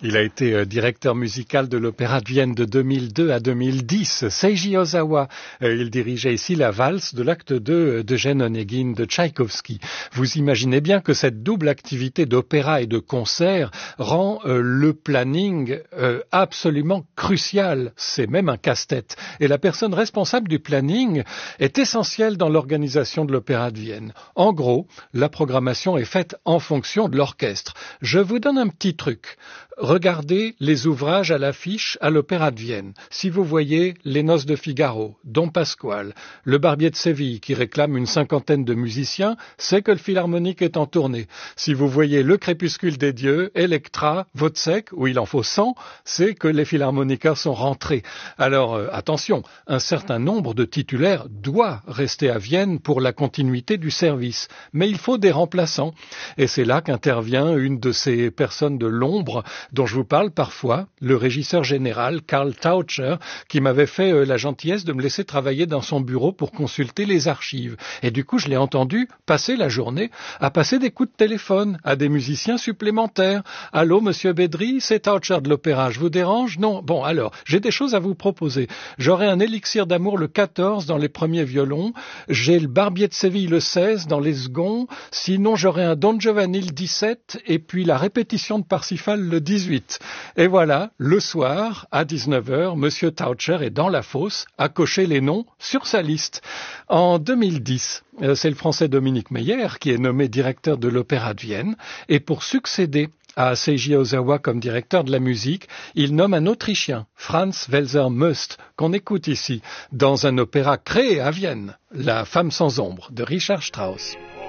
Il a été directeur musical de l'Opéra de Vienne de 2002 à 2010. Seiji Ozawa, il dirigeait ici la valse de l'acte 2 d'Eugène Onegin de Tchaïkovski. Vous imaginez bien que cette double activité d'opéra et de concert rend le planning absolument crucial. C'est même un casse-tête. Et la personne responsable du planning est essentielle dans l'organisation de l'Opéra de Vienne. En gros, la programmation est faite en fonction de l'orchestre. Je vous donne un petit truc. Regardez les ouvrages à l'affiche à l'Opéra de Vienne. Si vous voyez Les Noces de Figaro, Don Pasquale, Le Barbier de Séville qui réclame une 50aine de musiciens, c'est que le Philharmonique est en tournée. Si vous voyez Le Crépuscule des Dieux, Elektra, Wozzeck, où il en faut 100, c'est que les philharmoniqueurs sont rentrés. Alors attention, un certain nombre de titulaires doit rester à Vienne pour la continuité du service. Mais il faut des remplaçants. Et c'est là qu'intervient une de ces personnes de l'ombre dont je vous parle parfois, le régisseur général Karl Taucher, qui m'avait fait la gentillesse de me laisser travailler dans son bureau pour consulter les archives. Et du coup, je l'ai entendu passer la journée à passer des coups de téléphone à des musiciens supplémentaires. « Allô, monsieur Bédry, c'est Taucher de l'Opéra, je vous dérange ?» Non. Bon, alors, j'ai des choses à vous proposer. J'aurai un Élixir d'amour le 14 dans les premiers violons, j'ai le Barbier de Séville le 16 dans les seconds, sinon j'aurai un Don Giovanni le 17 et puis la répétition de Parsifal le 18. Et voilà, le soir, à 19h, Monsieur Taucher est dans la fosse à cocher les noms sur sa liste. En 2010, c'est le Français Dominique Meyer qui est nommé directeur de l'Opéra de Vienne. Et pour succéder à Seiji Ozawa comme directeur de la musique, il nomme un Autrichien, Franz Welser Möst, qu'on écoute ici, dans un opéra créé à Vienne, La Femme sans ombre de Richard Strauss.